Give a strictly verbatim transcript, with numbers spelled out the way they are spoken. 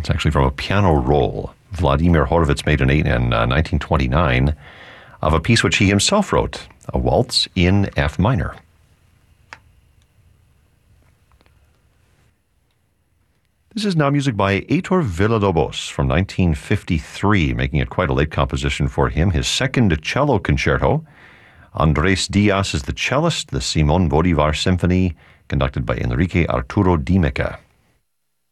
It's actually from a piano roll Vladimir Horowitz made in, in uh, nineteen twenty-nine of a piece which he himself wrote, a waltz in F minor. This is now music by Heitor Villa-Lobos from nineteen fifty-three, making it quite a late composition for him, his second cello concerto. Andres Diaz is the cellist, the Simon Bolivar Symphony, conducted by Enrique Arturo Dimeka.